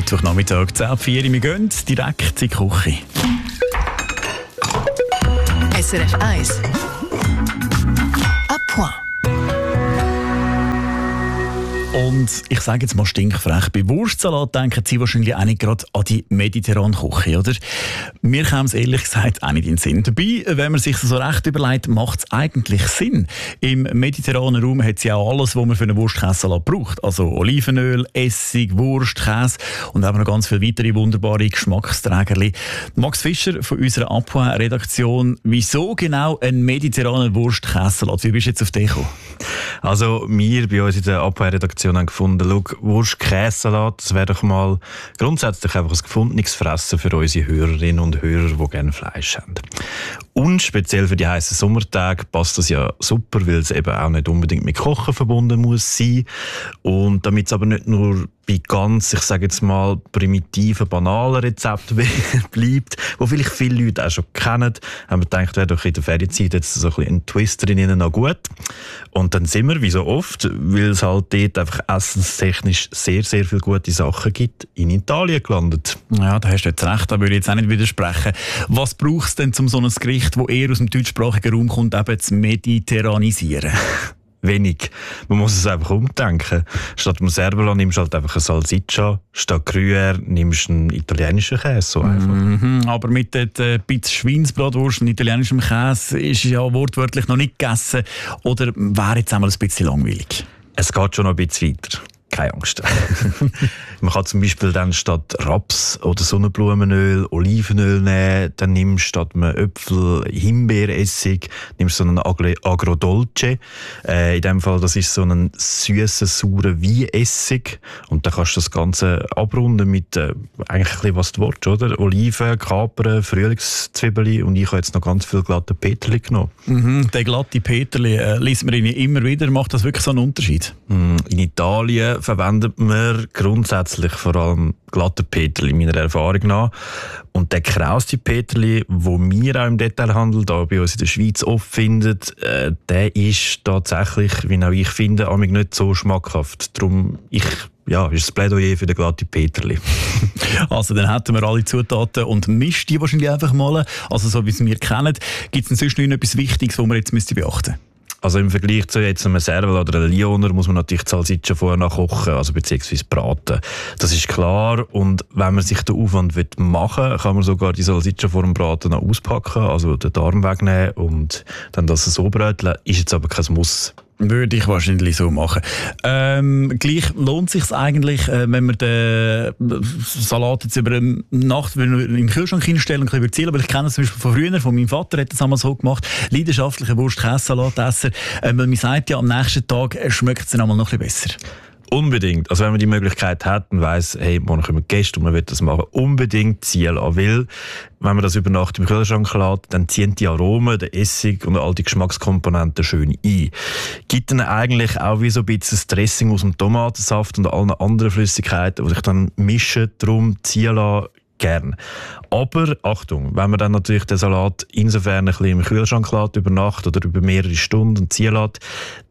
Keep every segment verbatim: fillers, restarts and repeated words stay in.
Mittwochnachmittag, zehn Uhr vier. Wir gehen direkt in die Küche. S R F eins. À point. Und ich sage jetzt mal stinkfrech, bei Wurstsalat denken Sie wahrscheinlich auch nicht gerade an die mediterrane Küche, oder? Mir kam es ehrlich gesagt auch nicht in den Sinn. Dabei, wenn man sich so recht überlegt, macht es eigentlich Sinn. Im mediterranen Raum hat es ja auch alles, was man für einen Wurstkäsesalat braucht. Also Olivenöl, Essig, Wurst, Käse und eben noch ganz viele weitere wunderbare Geschmacksträgerli. Max Fischer von unserer À point-Redaktion, wieso genau ein mediterraner Wurstkäsesalat? Wie bist du jetzt auf den gekommen? Also wir bei uns in der À point-Redaktion haben gefunden, schau, Wurst-Käsesalat, das wäre doch mal grundsätzlich einfach ein gefundenes Fressen für unsere Hörerinnen und Hörer, die gerne Fleisch haben. Und speziell für die heißen Sommertage passt das ja super, weil es eben auch nicht unbedingt mit Kochen verbunden muss sein. Und damit es aber nicht nur bei ganz, ich sage jetzt mal, primitiven, banalen Rezepten bleibt, wo vielleicht viele Leute auch schon kennen, haben wir gedacht, wäre doch in der Ferienzeit jetzt so ein bisschen ein Twist drin noch gut. Und dann sind wir, wie so oft, weil es halt dort einfach essenstechnisch sehr, sehr viele gute Sachen gibt, in Italien gelandet. Ja, da hast du jetzt recht, da würde ich jetzt auch nicht widersprechen. Was braucht es denn, um so ein Gericht, das eher aus dem deutschsprachigen Raum kommt, eben zu mediterranisieren? Wenig. Man muss es einfach umdenken. Statt Mozzarella nimmst du halt einfach eine Salsiccia, statt Gruyère nimmst du einen italienischen Käse. So einfach. Mm-hmm. Aber mit der äh, Pizza Schweinsbratwurst und italienischem Käse ist ja wortwörtlich noch nicht gegessen. Oder wäre jetzt einmal ein bisschen langweilig? Es geht schon noch ein bisschen weiter. Keine Angst. Man kann zum Beispiel dann statt Raps- oder Sonnenblumenöl Olivenöl nehmen. Dann nimmst du statt einem Äpfel Himbeeressig, nimmst du so einen Agrodolce. Äh, in dem Fall, das ist so ein süßer, saurer Weinessig. Und dann kannst du das Ganze abrunden mit äh, eigentlich ein bisschen, was du willst, oder? Oliven, Kapern, Frühlingszwiebeln und ich habe jetzt noch ganz viel glatte Peterli genommen. Mhm, der glatte Peterli äh, liest man immer wieder. Macht das wirklich so einen Unterschied? Mm, in Italien verwendet man grundsätzlich vor allem glatte Peterli, meiner Erfahrung nach. Und der krauste Peterli, den wir auch im Detailhandel da bei uns in der Schweiz oft finden, äh, der ist tatsächlich, wie auch ich finde, amig nicht so schmackhaft. Darum ich ja, ist das Plädoyer für den glatte Peterli. Also dann hätten wir alle Zutaten und mischt die wahrscheinlich einfach mal. Also so wie es wir kennen. Gibt es inzwischen noch etwas Wichtiges, was man jetzt beachten müsste? Also im Vergleich zu jetzt einem Serval oder einem Lioner muss man natürlich die Salsiccia vorher noch kochen, also beziehungsweise braten. Das ist klar. Und wenn man sich den Aufwand machen will, kann man sogar die Salsiccia vor dem Braten noch auspacken, also den Darm wegnehmen und dann das so bröteln. Ist jetzt aber kein Muss. Würde ich wahrscheinlich so machen. Ähm, gleich lohnt es sich eigentlich, äh, wenn man den Salat jetzt über eine Nacht in den Kühlschrank hinstellen und überziehen. Aber ich kenne das zum Beispiel von früher, von meinem Vater hat das einmal so gemacht. Leidenschaftlicher Wurst-Käse-Salatesser. Äh, weil man sagt ja, am nächsten Tag schmeckt es dann einmal noch ein bisschen besser. Unbedingt. Also wenn man die Möglichkeit hat und weiss, hey, morgen kommen Gäste und man will das machen, unbedingt ziehen lassen. Weil, wenn man das über Nacht im Kühlschrank lässt, dann ziehen die Aromen, der Essig und all die Geschmackskomponenten schön ein. Gibt dann eigentlich auch wie so ein bisschen das Dressing aus dem Tomatensaft und allen anderen Flüssigkeiten, die sich dann mischen, darum ziehen lassen, gern. Aber, Achtung, wenn man dann natürlich den Salat insofern ein bisschen im Kühlschrank lässt, über Nacht oder über mehrere Stunden und ziehen lässt,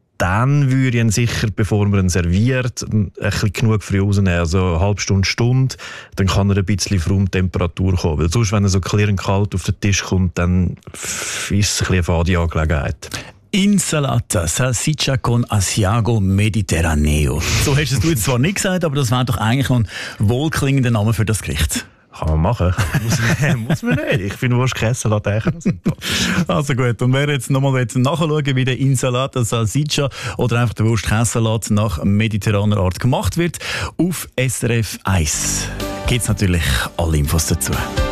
dann würde ich ihn sicher, bevor man ihn serviert, ein bisschen genug früh rausnehmen. Also eine halbe Stunde, Stunde, dann kann er ein bisschen auf Raumtemperatur kommen. Weil sonst, wenn er so klirrend kalt auf den Tisch kommt, dann ist es ein bisschen eine fade Angelegenheit. Insalata, Salsiccia con Asiago Mediterraneo. So hast du jetzt zwar nicht gesagt, aber das wäre doch eigentlich noch ein wohlklingender Name für das Gericht. Kann man machen. muss, man, muss man nicht. Ich finde Wurst-Käsesalat eigentlich sympathisch. Also gut, und wer jetzt nochmal nachschauen, wie der Insalata Salsiccia oder einfach der Wurst-Käsesalat nach mediterraner Art gemacht wird, auf S R F eins gibt es natürlich alle Infos dazu.